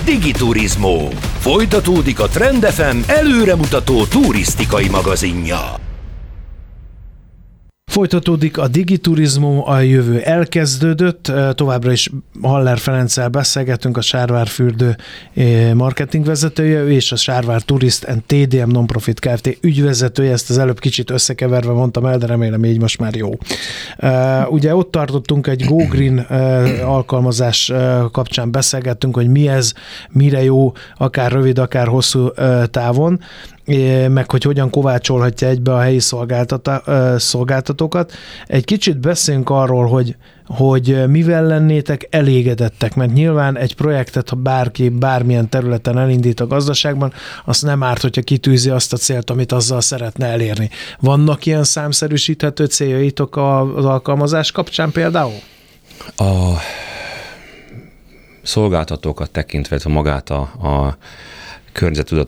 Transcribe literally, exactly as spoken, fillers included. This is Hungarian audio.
Digiturizmo. Folytatódik a Trend ef em előremutató turisztikai magazinja. Folytatódik a Digiturizmo, a jövő elkezdődött, továbbra is Haller Ferenccel beszélgetünk, a Sárvárfürdő marketingvezetője, ő és a Sárvár Tourist and té dé em Nonprofit Kft. Ügyvezetője, ezt az előbb kicsit összekeverve mondtam el, de remélem így most már jó. Ugye ott tartottunk egy Go Green alkalmazás kapcsán beszélgettünk, hogy mi ez, mire jó, akár rövid, akár hosszú távon, meg hogy hogyan kovácsolhatja egybe a helyi szolgáltatókat. Egy kicsit beszéljünk arról, hogy, hogy mivel lennétek elégedettek, mert nyilván egy projektet, ha bárki bármilyen területen elindít a gazdaságban, azt nem árt, hogyha kitűzi azt a célt, amit azzal szeretne elérni. Vannak ilyen számszerűsíthető céljaitok az alkalmazás kapcsán például? A szolgáltatókat tekintve, magát a, a környezettudatos